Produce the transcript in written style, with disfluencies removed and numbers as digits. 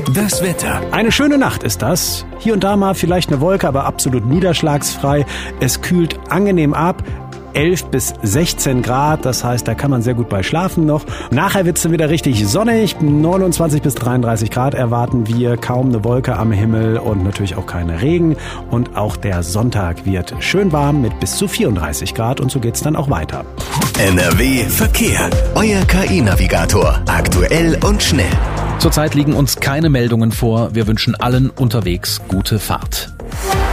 Das Wetter. Eine schöne Nacht ist das. Hier und da mal vielleicht eine Wolke, aber absolut niederschlagsfrei. Es kühlt angenehm ab. 11 bis 16 Grad, das heißt, da kann man sehr gut bei schlafen noch. Nachher wird's dann wieder richtig sonnig, 29 bis 33 Grad erwarten wir, kaum eine Wolke am Himmel und natürlich auch keine Regen. Und auch der Sonntag wird schön warm mit bis zu 34 Grad und so geht's dann auch weiter. NRW Verkehr, euer KI-Navigator, aktuell und schnell. Zurzeit liegen uns keine Meldungen vor, wir wünschen allen unterwegs gute Fahrt.